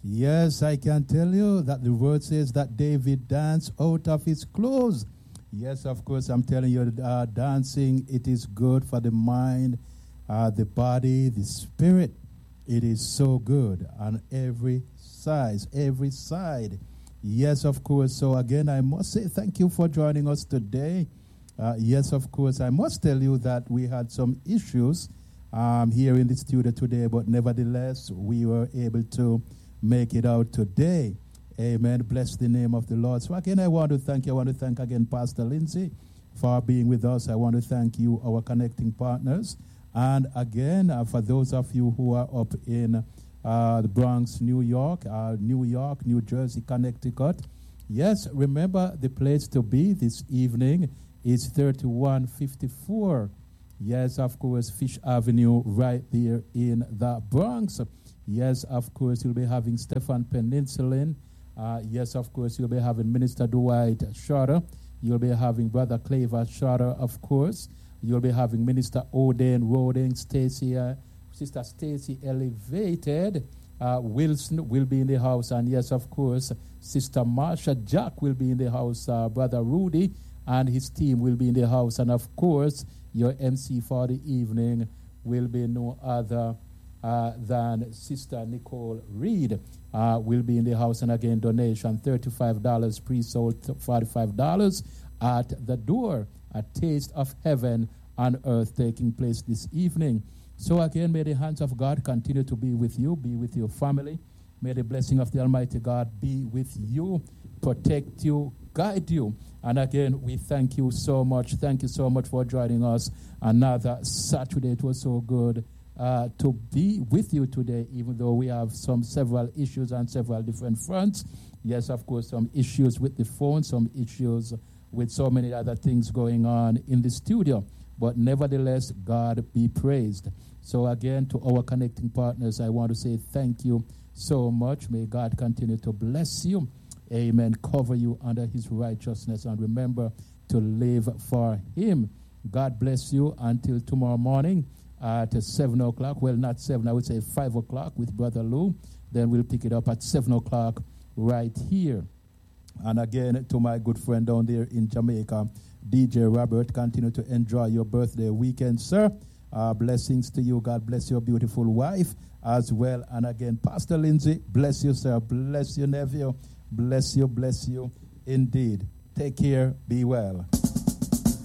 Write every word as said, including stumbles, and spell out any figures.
Yes, I can tell you that the word says that David danced out of his clothes. Yes, of course, I'm telling you, uh, dancing, it is good for the mind, uh, the body, the spirit. It is so good on every side, every side. Yes, of course. So again, I must say thank you for joining us today. Uh, yes, of course, I must tell you that we had some issues um, here in the studio today, but nevertheless, we were able to make it out today. Amen. Bless the name of the Lord. So again, I want to thank you. I want to thank again Pastor Lindsay for being with us. I want to thank you, our connecting partners. And again, uh, for those of you who are up in uh, the Bronx, New York, uh, New York, New Jersey, Connecticut, yes, remember the place to be this evening is thirty-one fifty-four. Yes, of course, Fish Avenue right there in the Bronx. Yes, of course, you'll be having Stefan Peninsulin. Uh, yes, of course, you'll be having Minister Dwight Schroeder. You'll be having Brother Claver Schroeder, of course. You'll be having Minister Oden Roding, Stacy, uh, Sister Stacy Elevated. Uh, Wilson will be in the house. And yes, of course, Sister Marsha Jack will be in the house. Uh, Brother Rudy and his team will be in the house. And of course, your M C for the evening will be no other Uh, than Sister Nicole Reed uh, will be in the house. And again, donation thirty-five dollars, pre-sold forty-five dollars at the door. A taste of heaven on earth taking place this evening. So again, may the hands of God continue to be with you, be with your family. May the blessing of the Almighty God be with you, protect you, guide you. And again, we thank you so much. Thank you so much for joining us another Saturday. It was so good Uh, to be with you today, even though we have some several issues on several different fronts. Yes, of course, some issues with the phone, some issues with so many other things going on in the studio. But nevertheless, God be praised. So again, to our connecting partners, I want to say thank you so much. May God continue to bless you. Amen. Cover you under his righteousness. And remember to live for him. God bless you until tomorrow morning. At seven o'clock, well, not seven, I would say five o'clock with Brother Lou. Then we'll pick it up at seven o'clock right here. And again, to my good friend down there in Jamaica, D J Robert, continue to enjoy your birthday weekend, sir. Uh, blessings to you. God bless your beautiful wife as well. And again, Pastor Lindsay, bless you, sir. Bless you, nephew. Bless you, bless you indeed. Take care. Be well.